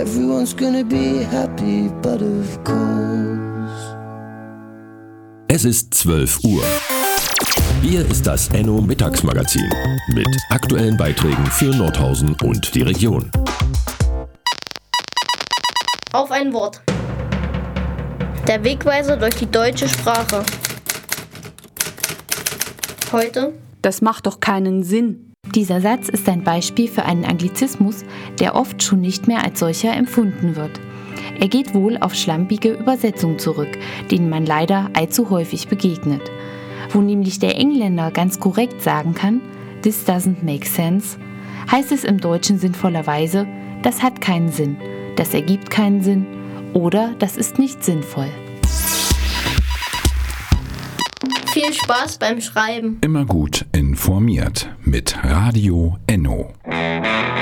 everyone's gonna be happy, but of course. Es ist 12 Uhr. Hier ist das Enno Mittagsmagazin mit aktuellen Beiträgen für Nordhausen und die Region. Auf ein Wort. Der Wegweiser durch die deutsche Sprache. Heute: Das macht doch keinen Sinn. Dieser Satz ist ein Beispiel für einen Anglizismus, der oft schon nicht mehr als solcher empfunden wird. Er geht wohl auf schlampige Übersetzungen zurück, denen man leider allzu häufig begegnet. Wo nämlich der Engländer ganz korrekt sagen kann, "This doesn't make sense", heißt es im Deutschen sinnvollerweise, "Das hat keinen Sinn", "Das ergibt keinen Sinn" oder "Das ist nicht sinnvoll". Viel Spaß beim Schreiben. Immer gut informiert mit Radio Enno.